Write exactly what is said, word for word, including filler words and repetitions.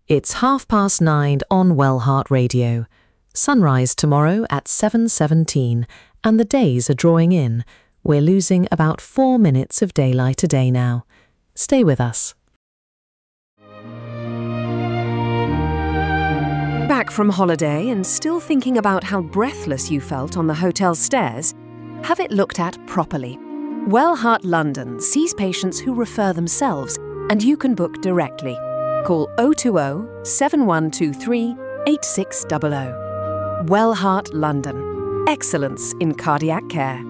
It's half past nine on Wellheart Radio. Sunrise tomorrow at seven seventeen, and the days are drawing in. We're losing about four minutes of daylight a day now. Stay with us. Back from holiday and still thinking about how breathless you felt on the hotel stairs? Have it looked at properly. Wellheart London sees patients who refer themselves, and you can book directly. Call oh two oh, seven one two three, eight six zero zero. Wellheart London. Excellence in cardiac care.